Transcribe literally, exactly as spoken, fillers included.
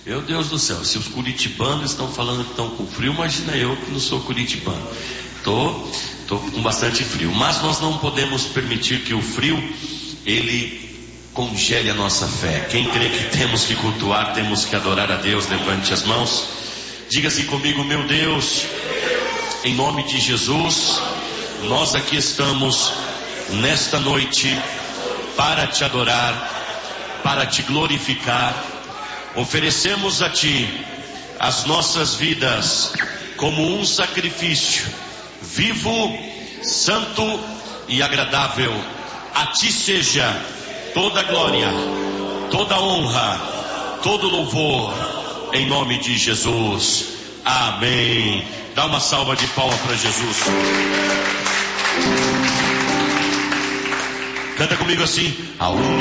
Meu Deus do céu, se os curitibanos estão falando que estão com frio, imagina eu que não sou curitibano. Tô, tô com bastante frio, mas nós não podemos permitir que o frio, ele congele a nossa fé. Quem crê que temos que cultuar, temos que adorar a Deus, levante as mãos. Diga-se comigo: meu Deus, em nome de Jesus, nós aqui estamos nesta noite para te adorar, para te glorificar. Oferecemos a ti as nossas vidas como um sacrifício vivo, santo e agradável. A ti seja toda glória, toda honra, todo louvor, em nome de Jesus. Amém. Dá uma salva de palmas para Jesus. Canta comigo assim: a